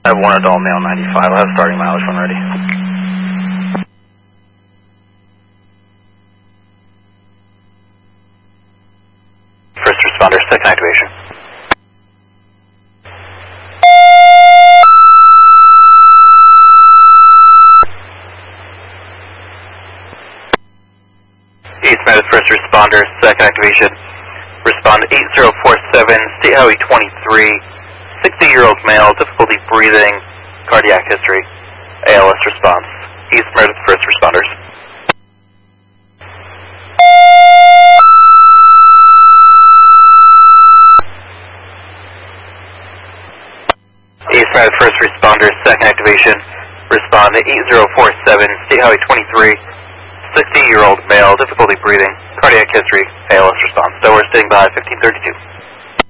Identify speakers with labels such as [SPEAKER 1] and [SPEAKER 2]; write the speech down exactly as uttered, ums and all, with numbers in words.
[SPEAKER 1] I have one adult male ninety-five. I have starting mileage when ready. First responder, second activation. East Meadows first responder, second activation. Respond eight zero four seven, State Highway twenty-three, sixty-year-old male, difficulty breathing, cardiac history, A L S response. East Meadows first responders. East Meadows first responders, second activation. Respond to eight zero four seven, State Highway twenty-three, sixty-year-old male, difficulty breathing, cardiac history, A L S response. So we're standing by fifteen thirty-two.